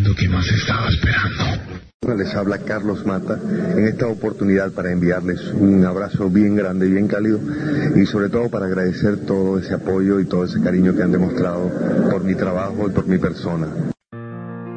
momento que más estaba esperando. Les habla Carlos Mata en esta oportunidad para enviarles un abrazo bien grande, bien cálido y sobre todo para agradecer todo ese apoyo y todo ese cariño que han demostrado por mi trabajo y por mi persona.